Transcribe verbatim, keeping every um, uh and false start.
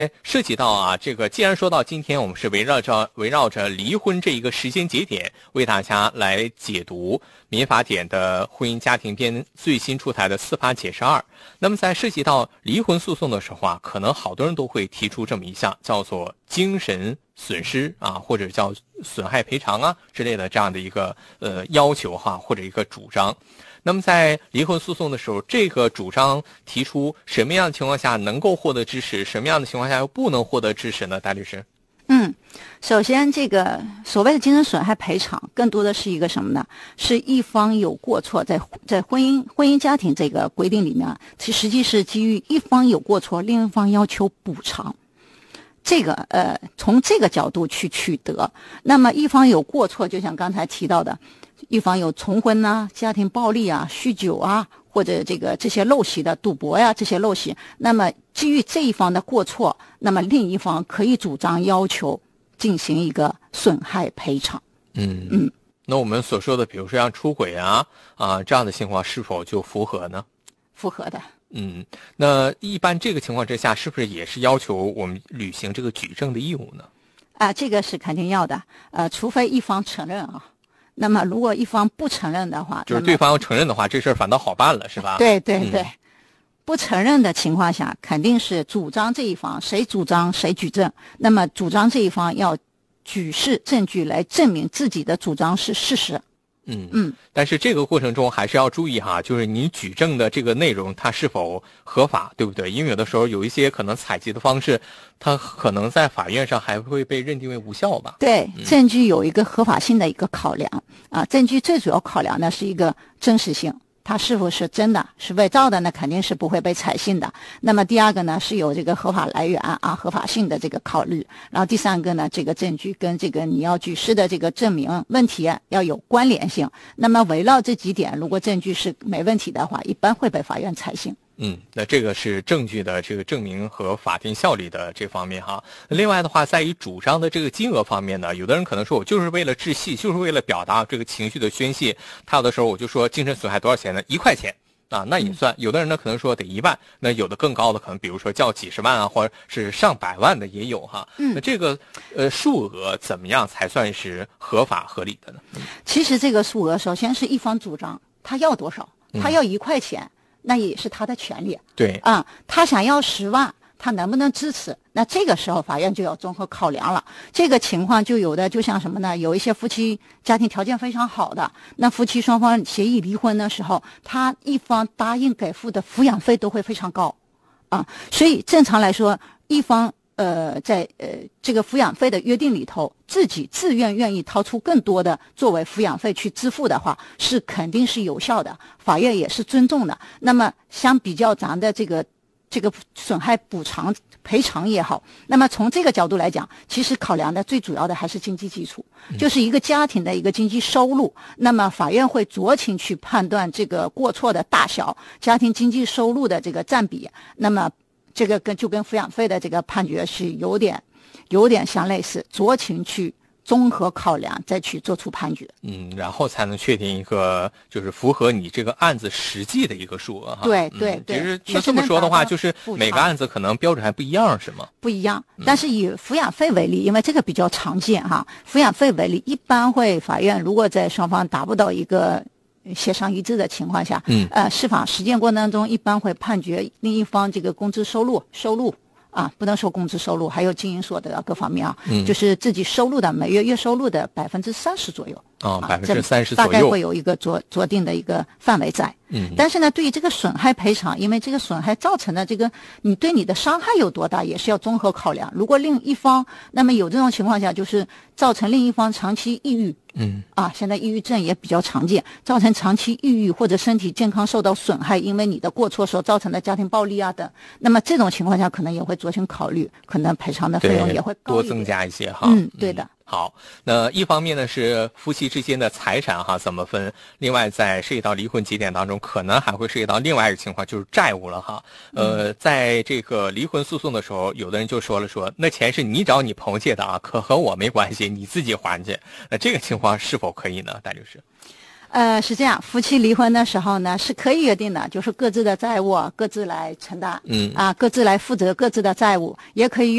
涉及到啊，这个既然说到今天，我们是围绕着围绕着离婚这一个时间节点，为大家来解读民法典的婚姻家庭编最新出台的司法解释二。那么在涉及到离婚诉讼的时候啊，可能好多人都会提出这么一项叫做精神损失啊，或者叫损害赔偿啊之类的这样的一个呃要求哈，或者一个主张。那么在离婚诉讼的时候，这个主张提出什么样的情况下能够获得支持，什么样的情况下又不能获得支持呢？戴律师？ 嗯，首先这个所谓的精神损害赔偿，更多的是一个什么呢？是一方有过错，在在婚姻婚姻家庭这个规定里面，其实际是基于一方有过错，另一方要求补偿。这个呃，从这个角度去取得。那么一方有过错，就像刚才提到的，一方有重婚呐、家庭暴力啊、酗酒啊，或者这个这些陋习的赌博呀、这些陋习，那么基于这一方的过错，那么另一方可以主张要求进行一个损害赔偿。 嗯嗯，那我们所说的，比如说像出轨啊啊这样的情况，是否就符合呢？ 符合的。 嗯，那一般这个情况之下，是不是也是要求我们履行这个举证的义务呢？ 啊，这个是肯定要的。呃，除非一方承认啊。那么如果一方不承认的话， 就是对方要承认的话，这事儿反倒好办了，是吧？ 对对对、嗯，不承认的情况下，肯定是主张这一方谁主张谁举证。那么主张这一方要举示证据来证明自己的主张是事实。 嗯嗯，但是这个过程中还是要注意哈，就是你举证的这个内容它是否合法，对不对？因为有的时候有一些可能采集的方式，它可能在法院上还会被认定为无效吧？ 对，证据有一个合法性的一个考量、嗯、啊，证据最主要考量的是一个真实性。它是否是真的，是伪造的呢？肯定是不会被采信的。那么第二个呢，是有这个合法来源啊、合法性的这个考虑。然后第三个呢，这个证据跟这个你要举示的这个证明问题要有关联性。那么围绕这几点，如果证据是没问题的话，一般会被法院采信。 嗯，那这个是证据的这个证明和法定效力的这方面哈。另外的话，在于主张的这个金额方面呢，有的人可能说我就是为了治戏，就是为了表达这个情绪的宣泄。他有的时候我就说精神损害多少钱呢？一块钱啊，那也算。有的人呢可能说得一万，那有的更高的可能比如说叫几十万啊，或者是上百万的也有哈。嗯，那这个呃数额怎么样才算是合法合理的呢？ 其实这个数额首先是一方主张，他要多少？他要一块钱。嗯，那也是他的权利。 对啊，他想要十万，他能不能支持？那这个时候法院就要综合考量了。这个情况就有的就像什么呢？有一些夫妻家庭条件非常好的，那夫妻双方协议离婚的时候，他一方答应给付的抚养费都会非常高啊。所以正常来说，一方呃在呃这个抚养费的约定里头，自己自愿愿意掏出更多的作为抚养费去支付的话，是肯定是有效的，法院也是尊重的。那么相比较咱的这个这个损害补偿赔偿也好，那么从这个角度来讲，其实考量的最主要的还是经济基础，就是一个家庭的一个经济收入。那么法院会酌情去判断这个过错的大小，家庭经济收入的这个占比。那么这个跟就跟抚养费的这个判决是有点有点相类似，酌情去综合考量再去做出判决。 嗯，然后才能确定一个就是符合你这个案子实际的一个数额哈。 对对对， 其实那这么说的话，就是每个案子可能标准还不一样，是吗？ 不一样，但是以抚养费为例，因为这个比较常见哈。抚养费为例，一般会法院如果在双方达不到一个协商一致的情况下，嗯，呃，司法实践过程当中一般会判决另一方这个工资收入收入啊，不能说工资收入，还有经营所得各方面啊，嗯，就是自己收入的每月月收入的百分之三十左右。 哦，百分之三十左右， 大概会有一个酌酌定的一个范围在。嗯，但是呢，对于这个损害赔偿，因为这个损害造成的这个你对你的伤害有多大，也是要综合考量。如果另一方，那么有这种情况下，就是造成另一方长期抑郁，嗯，啊，现在抑郁症也比较常见，造成长期抑郁或者身体健康受到损害，因为你的过错所造成的家庭暴力啊等，那么这种情况下，可能也会酌情考虑，可能赔偿的费用也会高多增加一些哈。 嗯，对的。 好，那一方面呢是夫妻之间的财产哈怎么分，另外在涉及到离婚节点当中，可能还会涉及到另外一个情况，就是债务了哈。呃，在这个离婚诉讼的时候，有的人就说了说，那钱是你找你朋友借的啊，可和我没关系，你自己还去。那这个情况是否可以呢，戴律师？ 呃，是这样，夫妻离婚的时候呢，是可以约定的，就是各自的债务各自来承担， 嗯啊，各自来负责各自的债务，也可以